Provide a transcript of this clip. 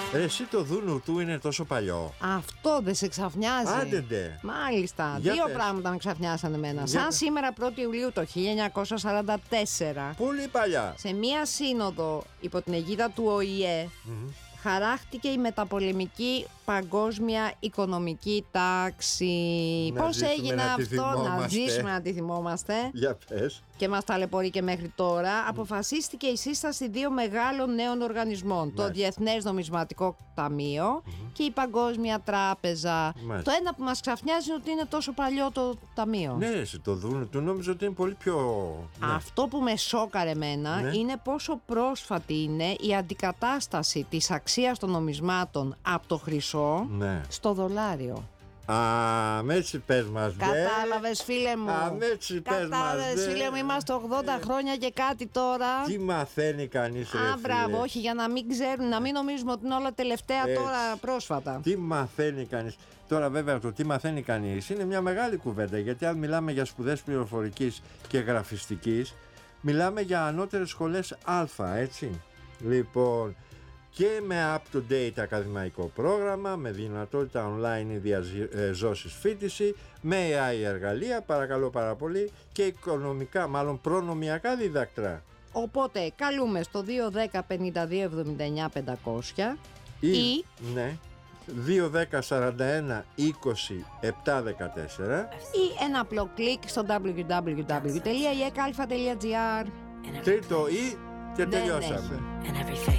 Εσύ το δούνου του είναι τόσο παλιό. Αυτό δεν σε ξαφνιάζει? Άντε. Μάλιστα. Για Δύο πες. πράγματα με ξαφνιάσανε εμένα. Για Σαν πες. σήμερα 1η Ιουλίου το 1944, Πολύ παλιά. σε μία σύνοδο υπό την αιγίδα του ΟΗΕ, χαράχτηκε η μεταπολεμική παγκόσμια οικονομική τάξη. Να Πώς ζήσουμε έγινε να τη αυτό? Να θυμόμαστε. ζήσουμε να τη θυμόμαστε. Για πες. Και μας ταλαιπωρεί και μέχρι τώρα. Αποφασίστηκε η σύσταση δύο μεγάλων νέων οργανισμών. Το Διεθνές Νομισματικό Ταμείο και η Παγκόσμια Τράπεζα. Μάλιστα. Το ένα που μας ξαφνιάζει είναι ότι είναι τόσο παλιό το ταμείο. Ναι, εσύ το δούνου του νόμιζα ότι είναι πολύ πιο. Ναι. Αυτό που με σόκαρε εμένα Ναι. είναι πόσο πρόσφατη είναι η αντικατάσταση της αξίας των νομισμάτων από το χρυσό Ναι. στο δολάριο. Με έτσι πες μας. Κατάλαβες, φίλε μου? Με έτσι πες μας. Κατάλαβες, φίλε μου, είμαστε 80 χρόνια και κάτι τώρα. Τι μαθαίνει κανείς, ρε φίλε? Μπράβο, όχι, για να μην ξέρουν, να μην νομίζουμε ότι είναι όλα τελευταία Έτσι. τώρα πρόσφατα. Τι μαθαίνει κανείς? Τώρα βέβαια το τι μαθαίνει κανείς είναι μια μεγάλη κουβέντα, γιατί αν μιλάμε για σπουδές πληροφορικής και γραφιστικής, μιλάμε για ανώτερες σχολές Α, έτσι. Λοιπόν, και με up-to-date ακαδημαϊκό πρόγραμμα, με δυνατότητα online διαζώσης φοιτηση, με AI εργαλεία, παρακαλώ πάρα πολύ, και οικονομικά, μάλλον προνομιακά διδακτρά. Οπότε καλούμε στο 210 52 79 500 ή Ναι, 210 41 20 714. ή ένα απλό κλικ στο www.ekalfa.gr. Τρίτο ή και Δεν τελειώσαμε. έχει. And every face